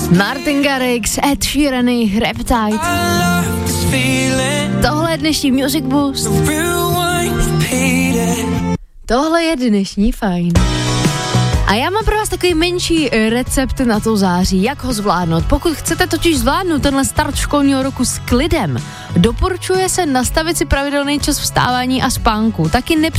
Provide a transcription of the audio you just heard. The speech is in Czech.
Martin Garrix, Ed Sheeran, Reptide. Tohle je dnešní Music Boost. Tohle je dnešní Fajn. A já mám pro vás takový menší recept na to září, jak ho zvládnout. Pokud chcete totiž zvládnout tenhle start školního roku s klidem, doporučuje se nastavit si pravidelný čas vstávání a spánku. Taky